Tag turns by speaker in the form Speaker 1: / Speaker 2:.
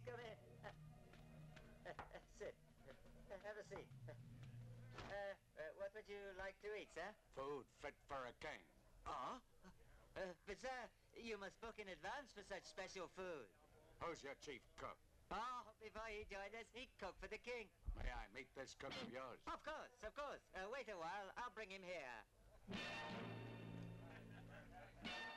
Speaker 1: come in. Sit. Have a seat. What would you like to eat, sir?
Speaker 2: Food fit for a king.
Speaker 1: Oh? But, sir, you must book in advance for such special food.
Speaker 2: Who's your chief cook?
Speaker 1: Oh, before he joined us, he cooked for the king.
Speaker 2: May I meet this cook of yours?
Speaker 1: Of course, of course. Wait a while. I'll bring him here.